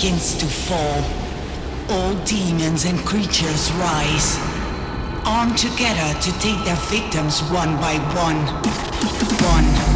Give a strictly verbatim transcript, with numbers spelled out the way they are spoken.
begins to fall. All demons and creatures rise, armed together to take their victims one by one. One